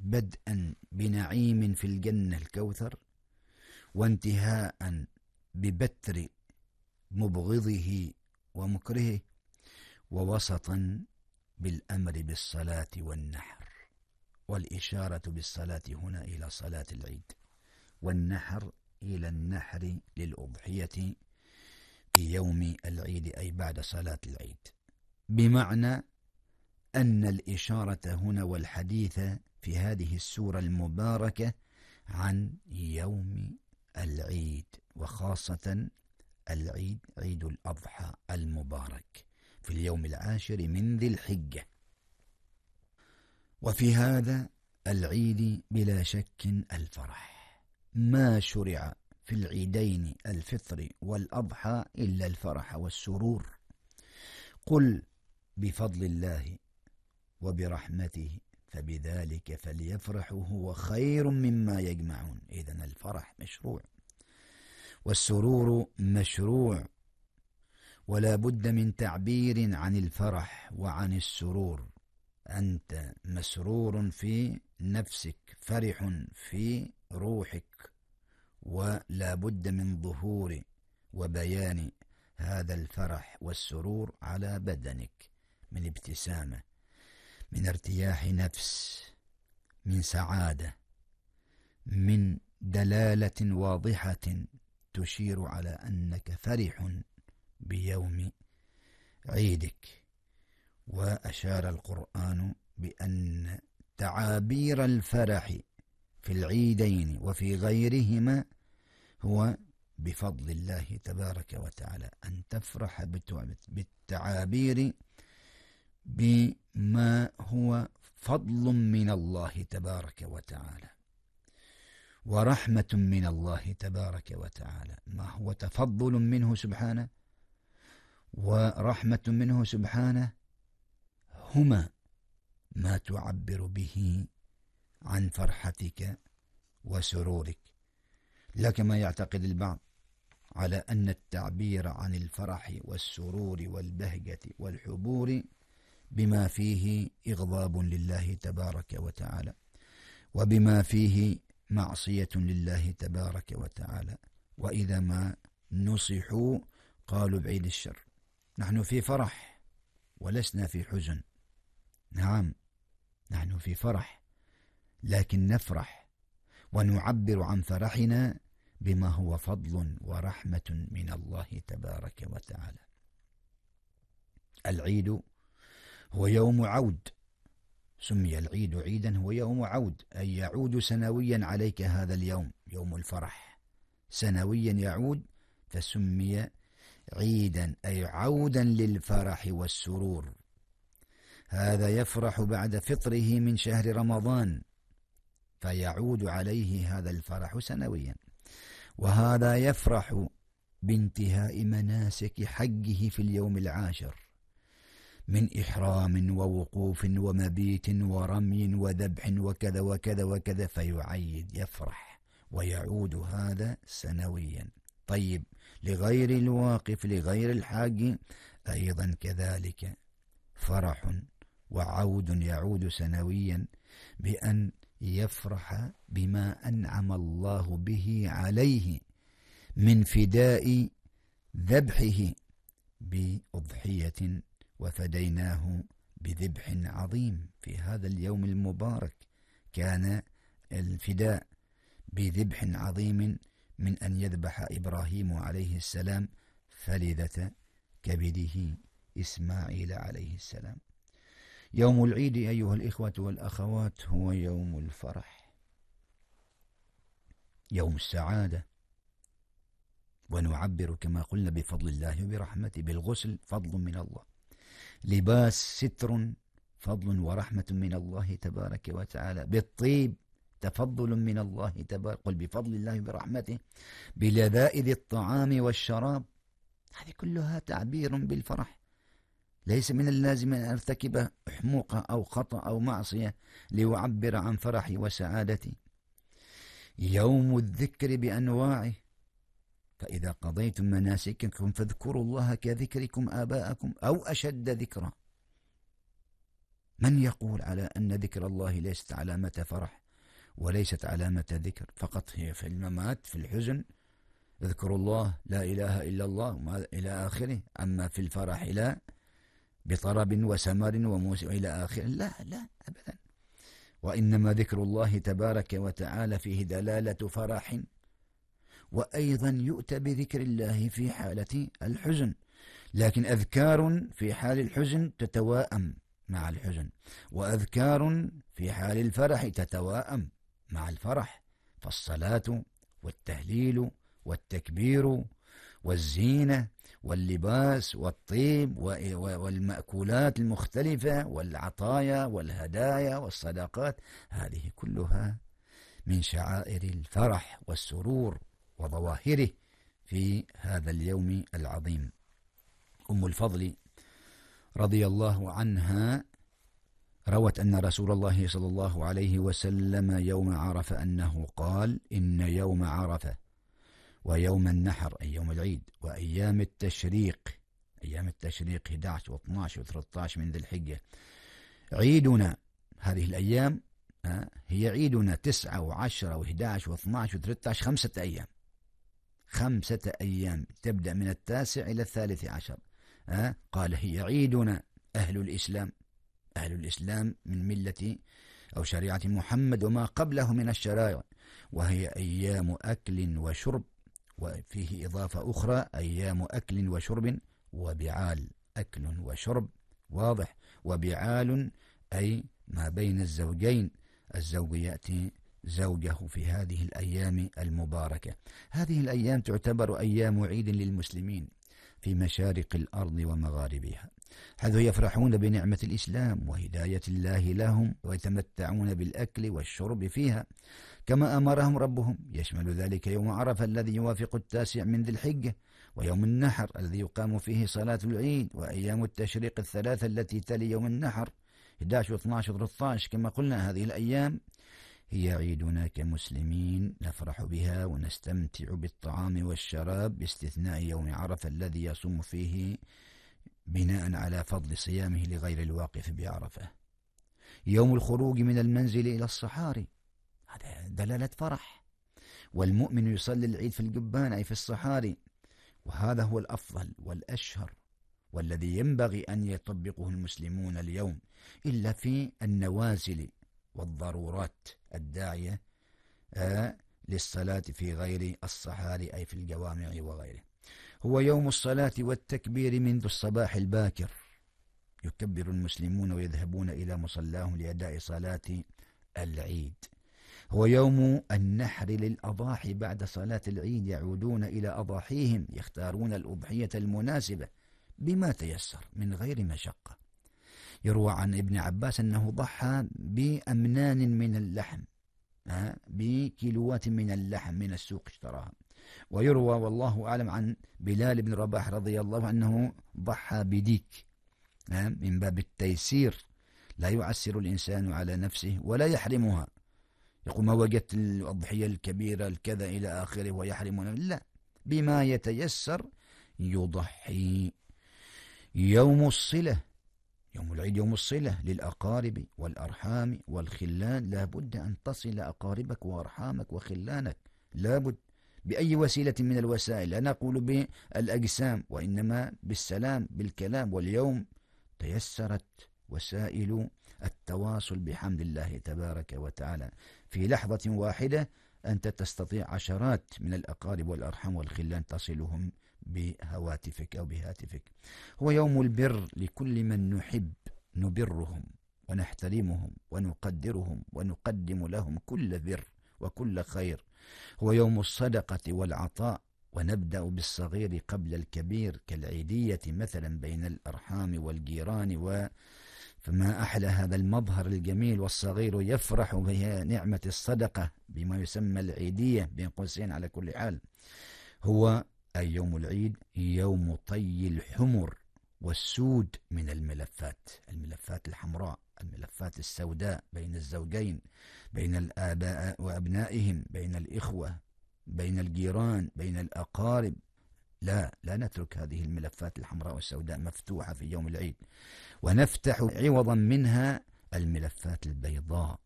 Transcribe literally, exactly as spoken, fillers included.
بدءا بنعيم في الجنة الكوثر، وانتهاء ببتر مبغضه ومكرهه، ووسطا بالأمر بالصلاة والنحر. والإشارة بالصلاة هنا إلى صلاة العيد، والنحر إلى النحر للأضحية في يوم العيد أي بعد صلاة العيد، بمعنى أن الإشارة هنا والحديث في هذه السورة المباركة عن يوم العيد، وخاصة العيد عيد الأضحى المبارك في اليوم العاشر من ذي الحجة. وفي هذا العيد بلا شك الفرح، ما شرع في العيدين الفطر والأضحى إلا الفرح والسرور. قل بفضل الله وبرحمته فبذلك فليفرحوا هو خير مما يجمعون. إذن الفرح مشروع والسرور مشروع، ولا بد من تعبير عن الفرح وعن السرور. أنت مسرور في نفسك، فرح في روحك، ولا بد من ظهور وبيان هذا الفرح والسرور على بدنك، من ابتسامة، من ارتياح نفس، من سعادة، من دلالة واضحة تشير على أنك فرح بيوم عيدك. وأشار القرآن بأن تعابير الفرح في العيدين وفي غيرهما هو بفضل الله تبارك وتعالى، أن تفرح بالتعابير بما هو فضل من الله تبارك وتعالى ورحمة من الله تبارك وتعالى، ما هو تفضل منه سبحانه ورحمة منه سبحانه، هما ما تعبر به عن فرحتك وسرورك. لا كما يعتقد البعض على أن التعبير عن الفرح والسرور والبهجة والحبور بما فيه إغضاب لله تبارك وتعالى، وبما فيه معصية لله تبارك وتعالى، وإذا ما نصحوا قالوا بعيد الشر. نحن في فرح ولسنا في حزن. نعم، نحن في فرح، لكن نفرح ونعبر عن فرحنا بما هو فضل ورحمة من الله تبارك وتعالى. العيد هو يوم عود، سمي العيد عيدا هو يوم عود، أي يعود سنويا عليك هذا اليوم، يوم الفرح سنويا يعود، فسمي عيدا أي عودا للفرح والسرور. هذا يفرح بعد فطره من شهر رمضان، فيعود عليه هذا الفرح سنويا، وهذا يفرح بانتهاء مناسك حجه في اليوم العاشر من إحرام ووقوف ومبيت ورمي وذبح وكذا وكذا وكذا، فيعيد يفرح ويعود هذا سنويا. طيب، لغير الواقف لغير الحاج أيضا كذلك فرح وعود يعود سنويا، بأن يفرح بما أنعم الله به عليه من فداء ذبحه بأضحية، وفديناه بذبح عظيم في هذا اليوم المبارك. كان الفداء بذبح عظيم من أن يذبح إبراهيم عليه السلام فلذة كبده إسماعيل عليه السلام. يوم العيد أيها الإخوة والأخوات هو يوم الفرح، يوم السعادة، ونعبر كما قلنا بفضل الله وبرحمته. بالغسل فضل من الله، لباس ستر فضل ورحمة من الله تبارك وتعالى، بالطيب تفضل من الله تبارك، قل بفضل الله وبرحمته، بلذائذ الطعام والشراب، هذه كلها تعبير بالفرح. ليس من اللازم أن أرتكب حموقة أو خطأ أو معصية لأعبر عن فرحي وسعادتي. يوم الذكر بأنواعه، فإذا قضيتم مناسككم فاذكروا الله كذكركم آباءكم أو أشد ذكرا. من يقول على أن ذكر الله ليست علامة فرح وليست علامة ذكر، فقط هي في الممات في الحزن اذكروا الله لا إله إلا الله إلى آخره، أما في الفرح لا، بطرب وسمر وموسيقى إلى آخره، لا لا أبدا. وإنما ذكر الله تبارك وتعالى فيه دلالة فرح، وأيضا يؤتى بذكر الله في حالة الحزن، لكن أذكار في حال الحزن تتواءم مع الحزن، وأذكار في حال الفرح تتواءم مع الفرح، فالصلاة والتهليل والتكبير والزينة واللباس والطيب والمأكولات المختلفة والعطايا والهدايا والصدقات، هذه كلها من شعائر الفرح والسرور وظواهره في هذا اليوم العظيم. أم الفضل رضي الله عنها روت أن رسول الله صلى الله عليه وسلم يوم عرفة أنه قال: إن يوم عرفة ويوم النحر أي يوم العيد وأيام التشريق، أيام التشريق أحد عشر واثني عشر وثلاثة عشر من ذي الحجة عيدنا. هذه الأيام هي عيدنا تسعة وعشرة وأحد عشر واثني عشر وثلاثة عشر، خمسة أيام، خمسة أيام تبدأ من التاسع إلى الثالث عشر. أه؟ قال هي عيدنا أهل الإسلام، أهل الإسلام من ملة أو شريعة محمد وما قبله من الشرائع، وهي أيام أكل وشرب، وفيه إضافة أخرى أيام أكل وشرب وبعال، أكل وشرب واضح، وبعال أي ما بين الزوجين، الزوج يأتي زوجه في هذه الأيام المباركة. هذه الأيام تعتبر أيام عيد للمسلمين في مشارق الأرض ومغاربها، حيث يفرحون بنعمة الإسلام وهداية الله لهم، ويتمتعون بالأكل والشرب فيها كما أمرهم ربهم. يشمل ذلك يوم عرفة الذي يوافق التاسع من ذي الحجة، ويوم النحر الذي يقام فيه صلاة العيد، وأيام التشريق الثلاثة التي تلي يوم النحر أحد عشر واثني عشر وثلاثة عشر. كما قلنا هذه الأيام هي عيدنا كمسلمين، نفرح بها ونستمتع بالطعام والشراب باستثناء يوم عرفة الذي يصوم فيه بناء على فضل صيامه لغير الواقف بعرفة. يوم الخروج من المنزل إلى الصحاري، هذا دلالة فرح، والمؤمن يصلي العيد في الجبان أي في الصحاري، وهذا هو الأفضل والأشهر والذي ينبغي أن يطبقه المسلمون اليوم، إلا في النوازل والضرورات الداعية آه للصلاة في غير الصحاري أي في الجوامع وغيره. هو يوم الصلاة والتكبير منذ الصباح الباكر، يكبر المسلمون ويذهبون إلى مصلاهم لأداء صلاة العيد. هو يوم النحر للأضاحي، بعد صلاة العيد يعودون إلى أضاحيهم، يختارون الأضحية المناسبة بما تيسر من غير مشقة. يروى عن ابن عباس أنه ضحى بأمنان من اللحم، بكيلوات من اللحم من السوق اشتراها. ويروى والله أعلم عن بلال بن رباح رضي الله عنه ضحى بديك من باب التيسير، لا يعسر الإنسان على نفسه ولا يحرمها، يقول ما وجدت الأضحية الكبيرة الكذا إلى آخره ويحرمنا، لا، بما يتيسر يضحي. يوم الصلة، يوم العيد يوم الصلة للأقارب والأرحام والخلان، لا بد أن تصل أقاربك وأرحامك وخلانك، لا بد بأي وسيلة من الوسائل، لا نقول بالأجسام وإنما بالسلام بالكلام. واليوم تيسرت وسائل التواصل بحمد الله تبارك وتعالى، في لحظة واحدة أنت تستطيع عشرات من الأقارب والأرحام والخلان تصلهم بهواتفك أو بهاتفك. هو يوم البر لكل من نحب، نبرهم ونحترمهم ونقدرهم ونقدم لهم كل بر وكل خير. هو يوم الصدقة والعطاء، ونبدأ بالصغير قبل الكبير كالعيدية مثلا بين الأرحام والجيران، و فما أحلى هذا المظهر الجميل، والصغير يفرح بها نعمة الصدقة بما يسمى العيدية بين قوسين على كل حال. هو أي يوم العيد يوم طي الحمر والسود من الملفات، الملفات الحمراء، الملفات السوداء بين الزوجين، بين الآباء وأبنائهم، بين الإخوة، بين الجيران، بين الأقارب. لا لا نترك هذه الملفات الحمراء والسوداء مفتوحة في يوم العيد، ونفتح عوضا منها الملفات البيضاء